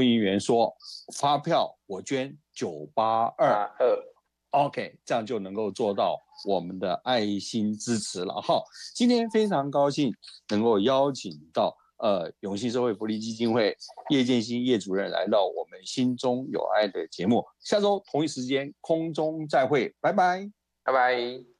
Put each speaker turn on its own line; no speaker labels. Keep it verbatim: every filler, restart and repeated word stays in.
银员说发票我捐九八二。OK， 这样就能够做到我们的爱心支持了哈。今天非常高兴能够邀请到呃永信社会福利基金会叶建新叶主任来到我们心中有爱的节目。下周同一时间空中再会，拜拜，
拜拜。